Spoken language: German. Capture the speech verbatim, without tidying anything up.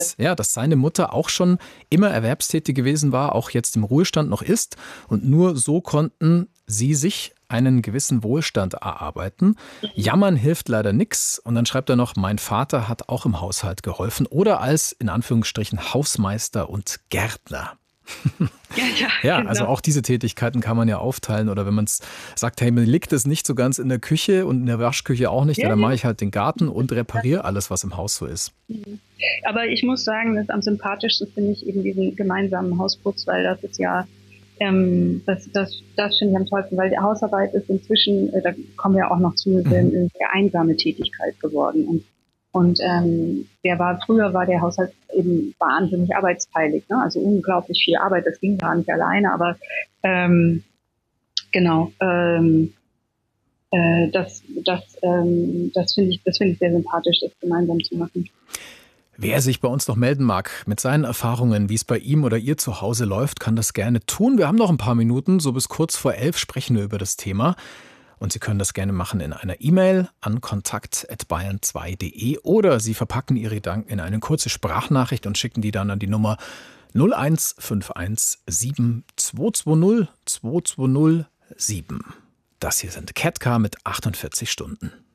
ja, dass seine Mutter auch schon immer erwerbstätig gewesen war, auch jetzt im Ruhestand noch ist. Und nur so konnten sie sich einen gewissen Wohlstand erarbeiten. Jammern hilft leider nichts. Und dann schreibt er noch, mein Vater hat auch im Haushalt geholfen oder als, in Anführungsstrichen, Hausmeister und Gärtner. Ja, ja, Ja, genau. also auch diese Tätigkeiten kann man ja aufteilen. Oder wenn man es sagt, hey, mir liegt es nicht so ganz in der Küche und in der Waschküche auch nicht, ja, Ja, dann ja. mache ich halt den Garten und repariere alles, was im Haus so ist. Aber ich muss sagen, das am sympathischsten finde ich eben diesen gemeinsamen Hausputz, weil das ist ja, ähm, das, das, das finde ich am tollsten, weil die Hausarbeit ist inzwischen, äh, da kommen wir auch noch zu, Mhm. eine sehr einsame Tätigkeit geworden. Und Und ähm, der war früher war der Haushalt eben wahnsinnig arbeitsteilig, ne? Also unglaublich viel Arbeit. Das ging gar nicht alleine, aber ähm, genau, ähm, äh, das das ähm, das finde ich das finde ich sehr sympathisch, das gemeinsam zu machen. Wer sich bei uns noch melden mag mit seinen Erfahrungen, wie es bei ihm oder ihr zu Hause läuft, kann das gerne tun. Wir haben noch ein paar Minuten, so bis kurz vor elf sprechen wir über das Thema. Und Sie können das gerne machen in einer E-Mail an kontakt at bayern zwei punkt de oder Sie verpacken Ihre Gedanken in eine kurze Sprachnachricht und schicken die dann an die Nummer null eins fünf eins sieben zwei zwei null zwei zwei null sieben. Das hier sind Ketka mit achtundvierzig Stunden.